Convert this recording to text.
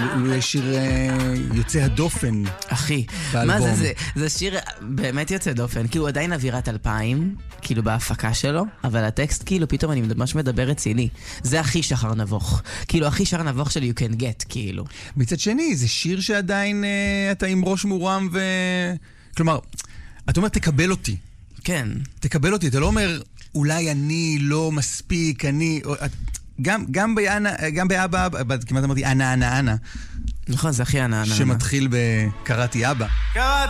הוא יהיה שיר יוצא הדופן. אחי, מה זה? זה שיר באמת יוצא דופן, כי הוא עדיין אווירת 2000, כאילו בהפקה שלו, אבל הטקסט כאילו פתאום אני ממש מדבר רציני. זה הכי שחר נבוך. כאילו הכי שחר נבוך של You Can Get, כאילו. מצד שני, זה שיר שעדיין אתה עם ראש מורם כלומר, אתה אומר תקבל אותי. כן. תקבל אותי, אתה לא אומר אולי אני לא מספיק, גם באבא, כמעט אמרתי אנה. נכון, זה הכי אנה. שמתחיל בקראתי אבא.